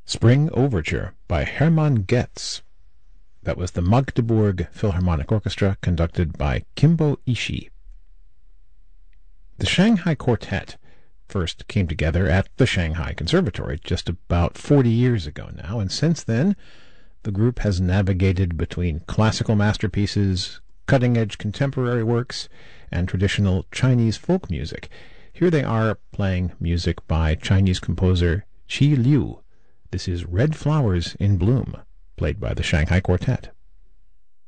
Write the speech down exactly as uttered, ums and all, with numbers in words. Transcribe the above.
Spring Overture by Hermann Goetz. That was the Magdeburg Philharmonic Orchestra, conducted by Kimbo Ishii. The Shanghai Quartet first came together at the Shanghai Conservatory just about forty years ago now, and since then the group has navigated between classical masterpieces, cutting-edge contemporary works, and traditional Chinese folk music. Here they are playing music by Chinese composer Qi Liu. This is Red Flowers in Bloom, played by the Shanghai Quartet.